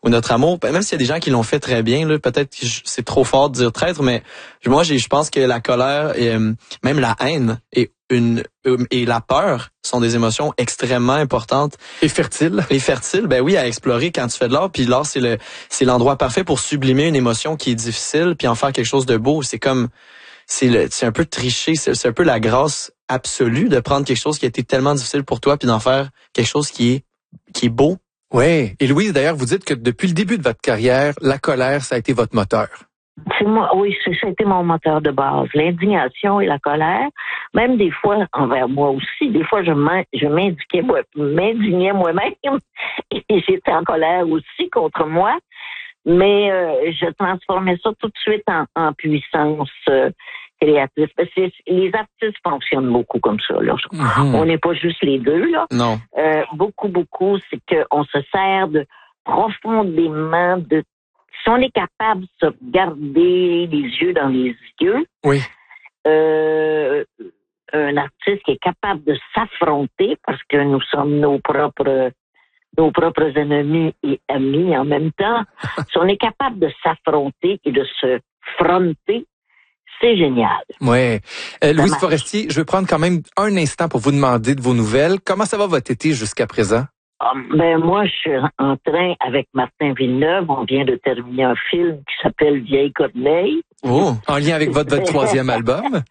ou notre amour, même s'il y a des gens qui l'ont fait très bien, là, peut-être que c'est trop fort de dire traître, mais moi, je pense que la colère et même la haine et la peur sont des émotions extrêmement importantes. Et fertiles. Et fertiles, ben oui, à explorer quand tu fais de l'art. Puis l'art, c'est l'endroit parfait pour sublimer une émotion qui est difficile, puis en faire quelque chose de beau. C'est comme, c'est un peu tricher, c'est un peu la grâce absolue de prendre quelque chose qui a été tellement difficile pour toi, puis d'en faire quelque chose qui est beau. Oui. Et Louise, d'ailleurs, vous dites que depuis le début de votre carrière, la colère, ça a été votre moteur. C'est moi, oui, ça a été mon moteur de base. L'indignation et la colère, même des fois envers moi aussi. Des fois, je m'indignais moi-même et j'étais en colère aussi contre moi. Mais je transformais ça tout de suite en puissance créatrice. Parce que les artistes fonctionnent beaucoup comme ça. Là. Mm-hmm. On n'est pas juste les deux. Là. Non. Beaucoup, c'est qu'on se sert profondément de... Si on est capable de se regarder les yeux dans les yeux, oui. Un artiste qui est capable de s'affronter, parce que nous sommes nos propres ennemis et amis en même temps, si on est capable de s'affronter et de se fronter, c'est génial. Oui. Louise Forestier, je vais prendre quand même un instant pour vous demander de vos nouvelles. Comment ça va votre été jusqu'à présent? Moi, je suis en train avec Martin Villeneuve. On vient de terminer un film qui s'appelle Vieille Corneille. Oh, en lien avec votre troisième album?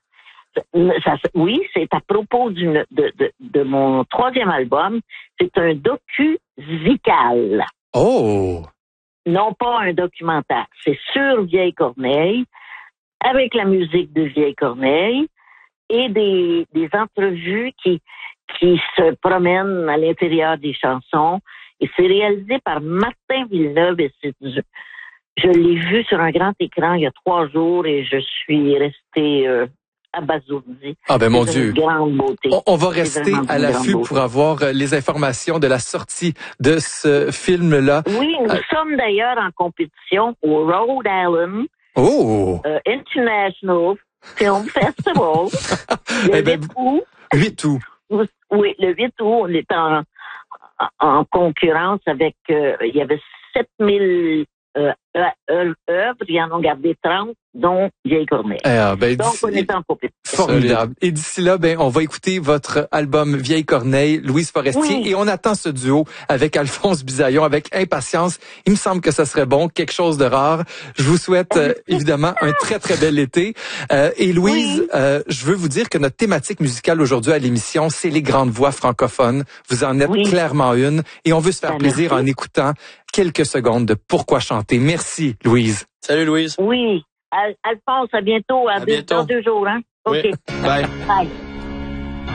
Oui, c'est à propos de mon troisième album. C'est un docu-zical. Oh! Non pas un documentaire. C'est sur Vieille Corneille, avec la musique de Vieille Corneille et des entrevues qui se promènent à l'intérieur des chansons. Et c'est réalisé par Martin Villeneuve. Et je l'ai vu sur un grand écran il y a 3 jours et je suis restée abasourdie. Ah ben mon Dieu. Une grande beauté. On va rester à l'affût pour avoir les informations de la sortie de ce film-là. Oui, nous sommes d'ailleurs en compétition au Rhode Island International Film Festival. Le 8 août. 8 août. Oui, le 8 août, on est en concurrence avec... il y avait 7000 œuvres, ils en ont gardé 30, dont Vieille Corneille. Donc, on est en compétition. Formidable. Et d'ici là, on va écouter votre album Vieille Corneille, Louise Forestier, et on attend ce duo avec Alphonse Bisaillon avec impatience. Il me semble que ça serait bon, quelque chose de rare. Je vous souhaite évidemment un très, très bel été. Et Louise, je veux vous dire que notre thématique musicale aujourd'hui à l'émission, c'est les grandes voix francophones. Vous en êtes clairement une, et on veut se faire plaisir en écoutant quelques secondes de Pourquoi chanter. Merci, Louise. Salut, Louise. Oui. Alphonse, à bientôt. À bientôt. Dans 2 jours, hein? OK. Oui. Bye. Bye.